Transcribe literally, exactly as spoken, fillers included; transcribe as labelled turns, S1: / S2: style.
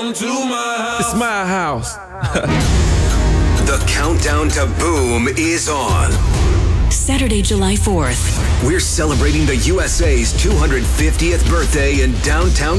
S1: Welcome to my house.
S2: It's my house.
S3: The countdown to boom is on.
S4: Saturday, July fourth.
S3: We're celebrating the U S A's two hundred fiftieth birthday in downtown